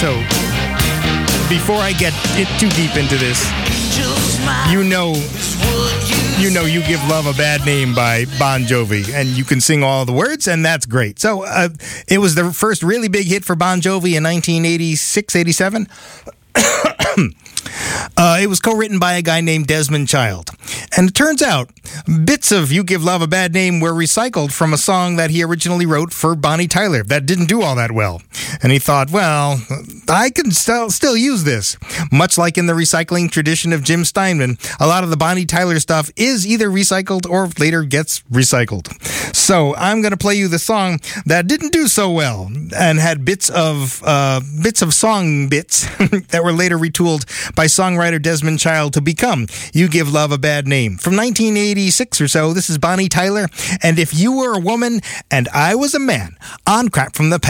So, before I get too deep into this, you know You Give Love a Bad Name by Bon Jovi, and you can sing all the words, and that's great. So, it was the first really big hit for Bon Jovi in 1986, 87. It was co-written by a guy named Desmond Child. And it turns out, bits of You Give Love a Bad Name were recycled from a song that he originally wrote for Bonnie Tyler that didn't do all that well. And he thought, well, I can still use this. Much like in the recycling tradition of Jim Steinman, a lot of the Bonnie Tyler stuff is either recycled or later gets recycled. So I'm going to play you the song that didn't do so well and had bits of song bits that were later retooled by songwriter Desmond Child to become You Give Love a Bad Name. From 1986 or so, this is Bonnie Tyler, and If You Were a Woman and I Was a Man on Crap from the Past.